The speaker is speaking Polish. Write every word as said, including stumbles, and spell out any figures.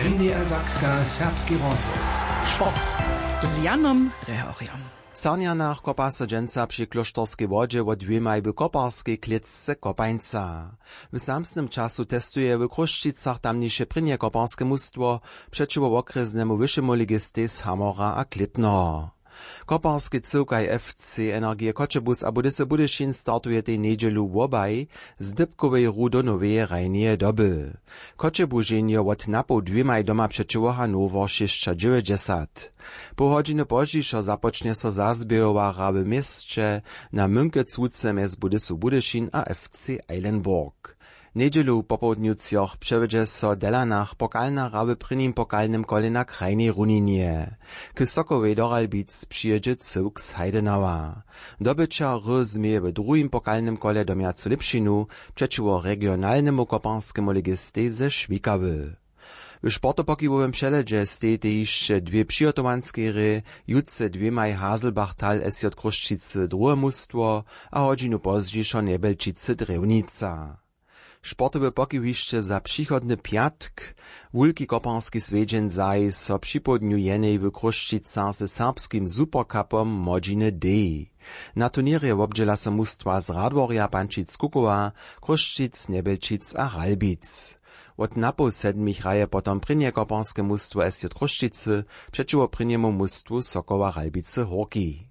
N D R Sakska serbski rozhlas. Sport. Z Janom Rehoriom. Sarnjanach kopa so dženca při kloštorskej wodźe wo dwěmaj w koparskej klitce kopańca. W samsnym czasu testuje w Kruščicach tamniejsze prynje koparskie mustwo przeciwo okresnemu wyższemu ligistej z Hamora a Klitno. Koparski cyłkaj F C Energie Kočebus a Budyse Budyšin startuje tej niedzielu wobaj z dybkowej ru do nowej rajnie doby. Kočebuženje od napo dwěmaj doma przeciwo Hanover šesťstodeväťdesiat. Po hodźiny pozdźišo započne so zazbějowara w mieście na münke cúce mez Budysu Budyšin a F C Eilenburg. Niedzielu popołudniucjoch przewiedzie so Delanach pokalna rawy prynim pokalnym kole na krajnej runinie. K Sokowej do Ralbic przyjedzie cyłk z Heidenauer. Dobycia R zmieje w drugim pokalnym kole do Miacu Lipšinu przeciwo regionalnemu koparskemu ligistej ze Švikawy. W sportopokiwowym przeledzie stejte jeszcze dwie przygotowanskie ry, jutce dwěmaj Haselbachtal S J Kruščice drugie mustwo, a hodźinu pozdźišo Nebelčice Drewnica. Sportowe pokiwiště za přichodny piatk, wulki koparski svedźen zaj so připodnju jenej w Kruščicach ze serbskim supercupom Modziny D. Na turnierje wobdźela so mustwa z Radworja Pančic-Kukowa, Kruščic, Nebelčic a Ralbic. Od napo sedmich hraje potom prynje koparskie mustwo S J Kruščice przeciwo prynjemu mustwu Sokoła Ralbice Horki.